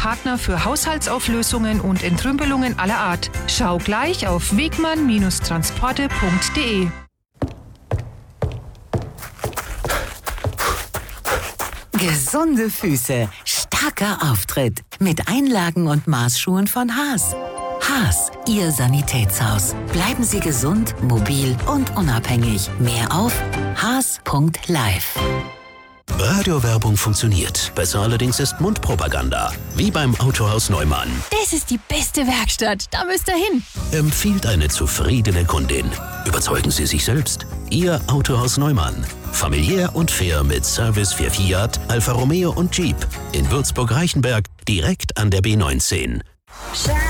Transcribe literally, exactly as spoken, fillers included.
Partner für Haushaltsauflösungen und Entrümpelungen aller Art. Schau gleich auf wegmann Bindestrich transporte punkt de. Gesunde Füße, starker Auftritt mit Einlagen und Maßschuhen von Haas. Haas, Ihr Sanitätshaus. Bleiben Sie gesund, mobil und unabhängig. Mehr auf haas punkt live. Radiowerbung funktioniert. Besser allerdings ist Mundpropaganda. Wie beim Autohaus Neumann. Das ist die beste Werkstatt. Da müsst ihr hin. Empfiehlt eine zufriedene Kundin. Überzeugen Sie sich selbst. Ihr Autohaus Neumann. Familiär und fair mit Service für Fiat, Alfa Romeo und Jeep. In Würzburg-Reichenberg, direkt an der B neunzehn.